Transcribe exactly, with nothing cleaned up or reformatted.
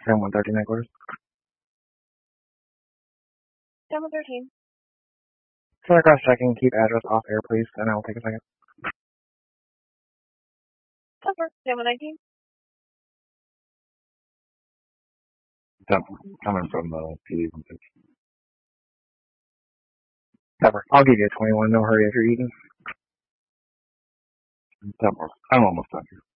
ten one thirteen headquarters. ten one thirteen. Sorry, cross checking. Keep address off air, please, and I will take a second. Over. ten one nineteen. Coming from uh, P D one six. Cover. I'll give you a twenty-one. No hurry if you're eating. I'm almost done here.